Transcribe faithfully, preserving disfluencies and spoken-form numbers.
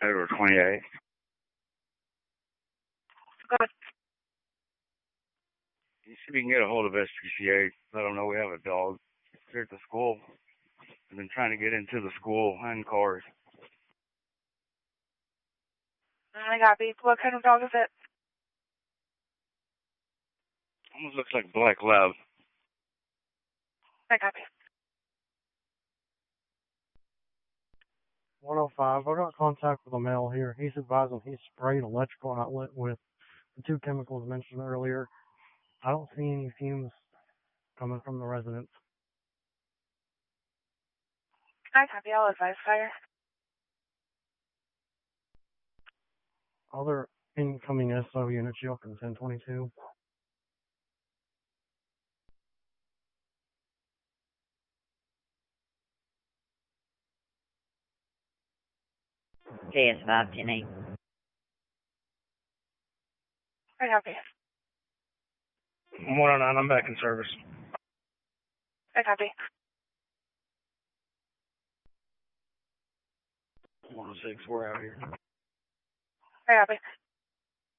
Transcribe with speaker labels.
Speaker 1: Over twenty-eight.
Speaker 2: Go ahead.
Speaker 1: You see if we can get a hold of S P C A. Let them know we have a dog here at the school. I've been trying to get into the school and cars.
Speaker 2: I copy. What kind of dog is it?
Speaker 1: Almost looks like black lab.
Speaker 2: I copy.
Speaker 3: one oh five, I got contact with a male here. He's advising he's sprayed electrical outlet with the two chemicals mentioned earlier. I don't see any fumes coming from the residence.
Speaker 2: I copy. I'll advise fire.
Speaker 3: Other incoming S O units, you can ten twenty-two.
Speaker 4: J S five ten eight.
Speaker 2: I copy.
Speaker 5: one oh nine, I'm back in service.
Speaker 2: I copy.
Speaker 5: one oh six, we're out here.
Speaker 2: I copy.